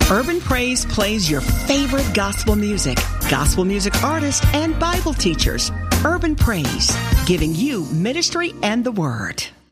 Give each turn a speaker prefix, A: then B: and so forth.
A: Urban Praise plays your favorite gospel music artists, and Bible teachers. Urban Praise, giving you ministry and the Word.